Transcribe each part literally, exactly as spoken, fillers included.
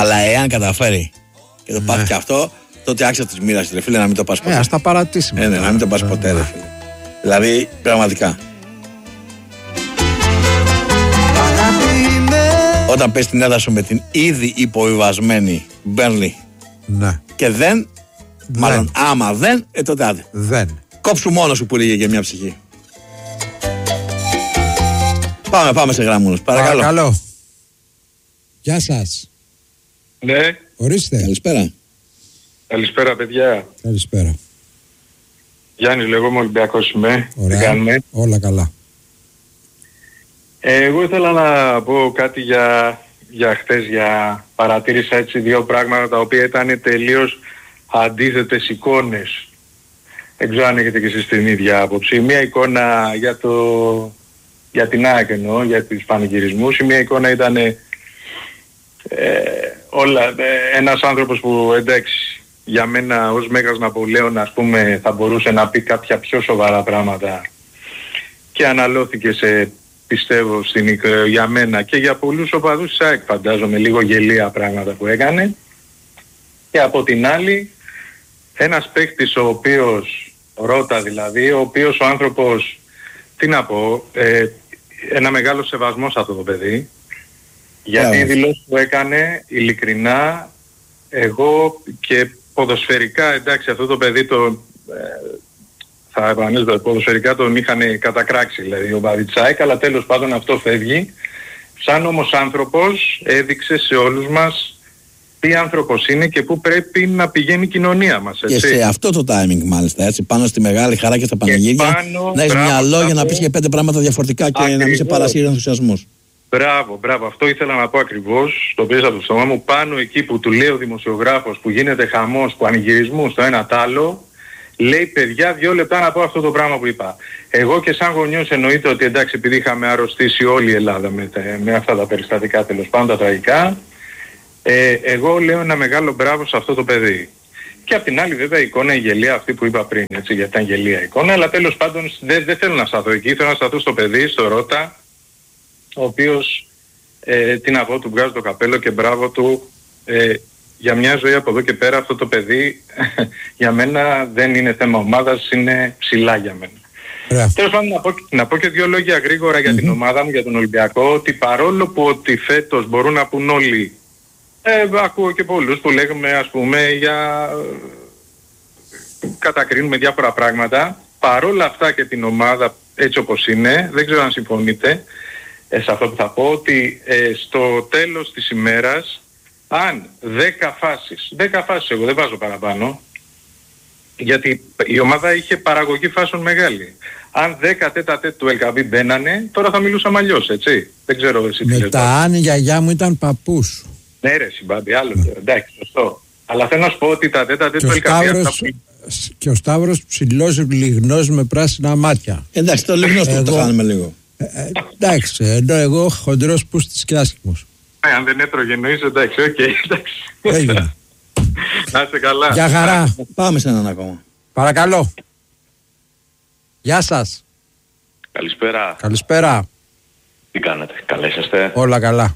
Αλλά εάν καταφέρει και το πάθει ναι. και αυτό, τότε άξια τη μοίρα, ρε φίλε, να μην το πας ποτέ. Ε, ας τα παρατήσει. Ε, ναι, να μην το πας ποτέ, ρε φίλε. Δηλαδή, πραγματικά. Όταν πες την έδρα σου με την ήδη υποβιβασμένη Μπέρνλι ναι. και δεν, δεν, μάλλον άμα δεν, ε, τότε άντε. Δεν. Κόψου μόνος σου που λέγε για μια ψυχή. Πάμε, πάμε σε γραμμούλους. Παρακαλώ. Παρακαλώ. Γεια σας. Ναι. Ορίστε. Καλησπέρα. Καλησπέρα, παιδιά. Καλησπέρα. Γιάννη, λέγομαι, Ολυμπιακός είμαι. Ωραία. Τι κάνουμε? Όλα καλά. Ε, εγώ ήθελα να πω κάτι για, για χτες, για παρατήρησα έτσι δύο πράγματα τα οποία ήταν τελείως αντίθετες εικόνες. Δεν ξέρω αν έχετε και εσείς την ίδια άποψη. Μία εικόνα για, το, για την ΑΕΚ εννοώ, για τους πανηγυρισμούς. Η μία εικόνα ήταν ε, όλα, ε, ένας άνθρωπος που εντάξει, για μένα ως Μέγας Ναπολέων ας πούμε θα μπορούσε να πει κάποια πιο σοβαρά πράγματα και αναλώθηκε σε, πιστεύω στην, για μένα και για πολλούς οπαδούς της ΑΕΚ φαντάζομαι λίγο γελία πράγματα που έκανε. Και από την άλλη ένας παίκτης ο οποίος, Ρώτα δηλαδή, ο οποίος ο άνθρωπος, τι να πω, ε, ένα μεγάλο σεβασμό σε αυτό το παιδί, γιατί η δηλώση που έκανε ειλικρινά, εγώ και ποδοσφαιρικά, εντάξει αυτό το παιδί το, ε, θα επανέλθω, ποδοσφαιρικά τον είχαν κατακράξει δηλαδή ο Βαριτσάικ, αλλά τέλος πάντων αυτό φεύγει. Σαν όμως άνθρωπος έδειξε σε όλους μας τι άνθρωπος είναι και πού πρέπει να πηγαίνει η κοινωνία μας. Έτσι. Και σε αυτό το timing μάλιστα, έτσι, πάνω στη μεγάλη χαρά και στα πανηγύρια, να έχεις μυαλό για να πεις και πέντε πράγματα διαφορετικά και ακριβώς. Να μην σε παρασύρει ενθουσιασμούς. Μπράβο, μπράβο. Αυτό ήθελα να πω ακριβώς, το πήρα από το στόμα μου, πάνω εκεί που του λέει ο δημοσιογράφος που γίνεται χαμός, που ανηγυρισμού στο ένα τ' άλλο, λέει παιδιά δύο λεπτά να πω αυτό το πράγμα που είπα. Εγώ και σαν γονιός εννοείται ότι εντάξει επειδή είχαμε αρρωστήσει όλη η Ελλάδα με, με αυτά τα περιστατικά τέλος πάντων τα τραγικά, ε, εγώ λέω ένα μεγάλο μπράβο σε αυτό το παιδί. Και απ' την άλλη βέβαια η εικόνα η γελία αυτή που είπα πριν, έτσι, γιατί ήταν γελία εικόνα, αλλά τέλος πάντων δεν δε θέλω να σταθώ εκεί, θέλω να σταθώ στο παιδί, στο Ρώτα, ο οποίος, ε, τι να πω, του βγάζω το καπέλο και μπράβο του, ε, για μια ζωή από εδώ και πέρα αυτό το παιδί για μένα δεν είναι θέμα ομάδας, είναι ψηλά για μένα. Yeah. Τέλος πάντων να πω, να πω και δύο λόγια γρήγορα για mm-hmm. την ομάδα μου, για τον Ολυμπιακό, ότι παρόλο που ότι φέτος μπορούν να πούν όλοι, ε, ακούω και πολλούς που λέγουμε ας πούμε για κατακρίνουμε διάφορα πράγματα, παρόλα αυτά και την ομάδα έτσι όπως είναι, δεν ξέρω αν συμφωνείτε ε, σε αυτό που θα πω, ότι ε, στο τέλος της ημέρας αν δέκα φάσεις, δέκα φάσεις εγώ δεν βάζω παραπάνω, γιατί η ομάδα είχε παραγωγή φάσεων μεγάλη. Αν δέκα τέτα τέτ του Ελκαβή μπαίνανε, τώρα θα μιλούσαμε αλλιώς, έτσι. Δεν ξέρω εσύ τι λες. Μετά αν η γιαγιά μου ήταν παππούς. Ναι ρε συμπάμπη, άλλο, mm. εντάξει, σωστό. Αλλά θέλω να σου πω ότι τα τέτα τέτ του Ελκαβή... Σταύρος... Και ο Σταύρος ψηλός λιγνός με πράσινα μάτια. Εντάξει, το λιγνός που το κάνουμε λίγο. Ε, ε, εντάξει, ενώ εγώ χοντρός πούστης και άσχημος. Ε, αν δεν έτρωγε εννοείς, εντάξει, οκ, okay, εντάξει. Έγινε. Να είστε καλά. Γεια χαρά. Πάμε σε έναν ακόμα. Παρακαλώ. Γεια σας. Καλησπέρα. Καλησπέρα. Τι κάνετε, καλά είσαστε? Όλα καλά.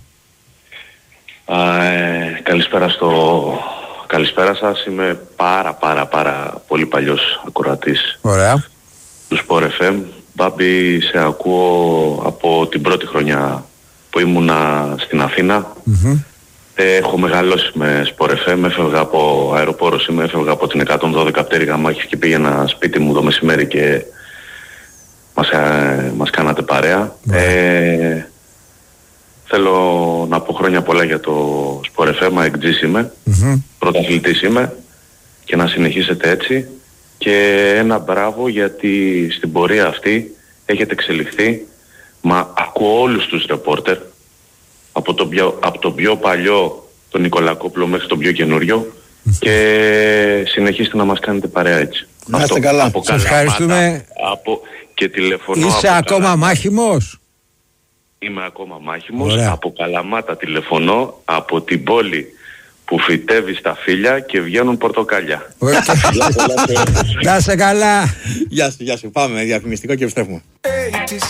Α, ε, καλησπέρα στο... Καλησπέρα σας. Είμαι πάρα πάρα πάρα πολύ παλιός ακροατής. Ωραία. Του Sport εφ εμ. Μπάμπη, σε ακούω από την πρώτη χρονιά που ήμουνα στην Αθήνα. Mm-hmm. Έχω μεγαλώσει με Sport εφ εμ, έφευγα από αεροπόρος, είμαι, έφευγα από την εκατόν δώδεκα πτέρυγα μάχης και πήγαινα σπίτι μου το μεσημέρι και μας, ε, μας κάνατε παρέα. Mm-hmm. Ε, θέλω να πω χρόνια πολλά για το Sport εφ εμ, εκτζής είμαι, mm-hmm. πρωταθλητής είμαι και να συνεχίσετε έτσι. Και ένα μπράβο γιατί στην πορεία αυτή έχετε εξελιχθεί. Μα ακούω όλους τους ρεπόρτερ από τον πιο, από τον πιο παλιό τον Νικολακόπουλο μέχρι τον πιο καινούριο και συνεχίστε να μας κάνετε παρέα έτσι. Να είστε καλά. Από σας ευχαριστούμε. Από, και τηλεφωνώ. Είσαι από ακόμα Καλαμάτα. Μάχημος? Είμαι ακόμα μάχημος. Ωραία. Από Καλαμάτα τηλεφωνώ, από την πόλη που φυτεύει στα φύλλα και βγαίνουν πορτοκάλια. Να είσαι καλά. Γεια σου, γεια σου. Πάμε διαφημιστικό και επιστρέφουμε.